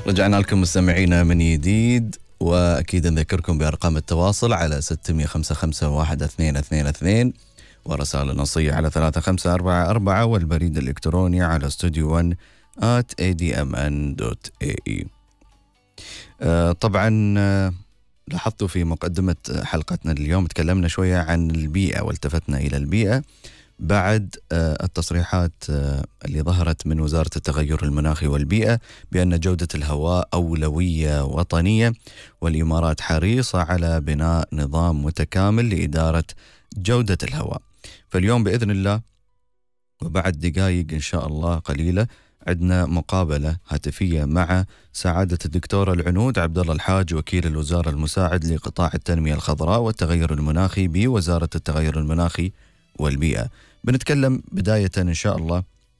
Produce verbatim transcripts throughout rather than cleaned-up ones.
رجعنا لكم مستمعينا من جديد، وأكيد نذكركم بأرقام التواصل على ستة خمسة خمسة واحد اثنين اثنين اثنين، ورسائل نصية على ثلاثة خمسة أربعة أربعة، والبريد الإلكتروني على studio one at a d m n dot a e. آه طبعا آه لاحظتوا في مقدمة حلقتنا اليوم تكلمنا شوية عن البيئة والتفتنا إلى البيئة بعد التصريحات اللي ظهرت من وزارة التغير المناخي والبيئة بأن جودة الهواء أولوية وطنية، والإمارات حريصة على بناء نظام متكامل لإدارة جودة الهواء. فاليوم بإذن الله وبعد دقائق إن شاء الله قليلة عندنا مقابلة هاتفية مع سعادة الدكتورة العنود عبد الله الحاج، وكيل الوزارة المساعد لقطاع التنمية الخضراء والتغير المناخي بوزارة التغير المناخي والبيئة. بنتكلم بداية إن شاء الله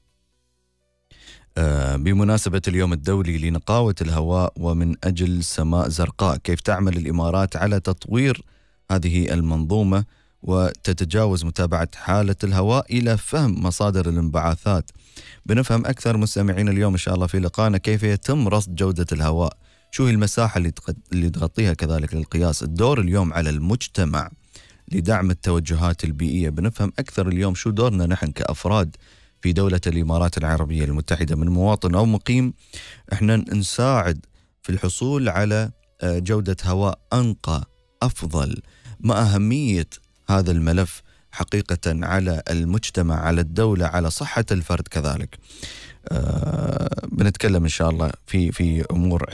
بمناسبة اليوم الدولي لنقاوة الهواء ومن أجل سماء زرقاء، كيف تعمل الإمارات على تطوير هذه المنظومة وتتجاوز متابعة حالة الهواء إلى فهم مصادر الانبعاثات. بنفهم أكثر مستمعين اليوم إن شاء الله في لقاءنا كيف يتم رصد جودة الهواء، شو هي المساحة اللي اللي تغطيها، كذلك للقياس، الدور اليوم على المجتمع لدعم التوجهات البيئية. بنفهم أكثر اليوم شو دورنا نحن كأفراد في دولة الإمارات العربية المتحدة، من مواطن أو مقيم، إحنا نساعد في الحصول على جودة هواء أنقى أفضل، ما أهمية هذا الملف حقيقة على المجتمع، على الدولة، على صحة الفرد كذلك. أه بنتكلم إن شاء الله في في أمور